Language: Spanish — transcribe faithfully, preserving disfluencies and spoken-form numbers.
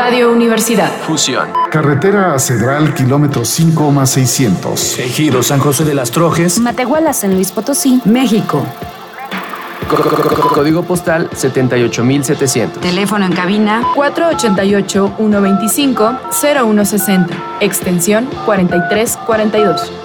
Radio Universidad. Fusión. Carretera a Cedral, kilómetro cinco más seiscientos. Ejido San José de las Trojes. Matehuala, San Luis Potosí, México. Código postal setenta y ocho mil setecientos. Teléfono en cabina cuatro ochenta y ocho, ciento veinticinco, cero uno sesenta. Extensión cuarenta y tres cuarenta y dos.